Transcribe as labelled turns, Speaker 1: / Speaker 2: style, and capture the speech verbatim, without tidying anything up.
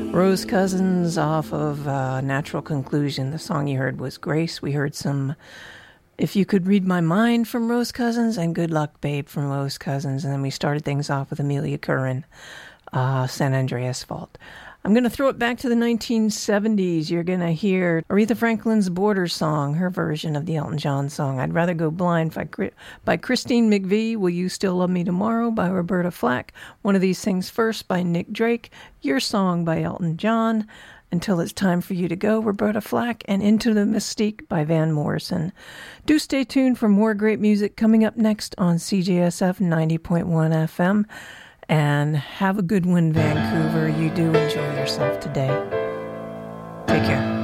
Speaker 1: Rose Cousins off of uh, Natural Conclusion. The song you heard was Grace. We heard some If You Could Read My Mind from Rose Cousins and Good Luck Babe from Rose Cousins. And then we started things off with Amelia Curran, uh, San Andreas Fault. I'm going to throw it back to the nineteen seventies. You're going to hear Aretha Franklin's Border Song, her version of the Elton John song, I'd Rather Go Blind by, by Christine McVie, Will You Still Love Me Tomorrow by Roberta Flack, One of These Things First by Nick Drake, Your Song by Elton John, Until It's Time for You to Go, Roberta Flack, and Into the Mystique by Van Morrison. Do stay tuned for more great music coming up next on C J S F ninety point one F M. And have a good one, Vancouver. You do enjoy yourself today. Take care.